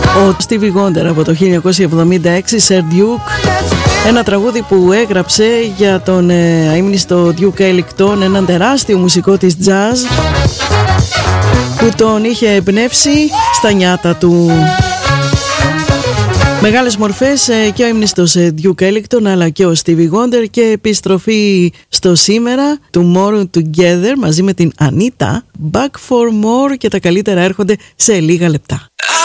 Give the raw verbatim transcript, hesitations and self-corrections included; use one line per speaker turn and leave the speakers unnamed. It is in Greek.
Ο Stevie Wonder από το χίλια εννιακόσια εβδομήντα έξι, Sir Duke, ένα τραγούδι που έγραψε για τον ε, αείμνηστο Duke Ellington, έναν τεράστιο μουσικό της jazz που τον είχε εμπνεύσει στα νιάτα του. Μεγάλες μορφές ε, και ο αείμνηστος ε, Duke Ellington αλλά και ο Stevie Wonder, και επιστροφή στο σήμερα, Tomorrow Together μαζί με την Anita, Back for More, και τα καλύτερα έρχονται σε λίγα λεπτά.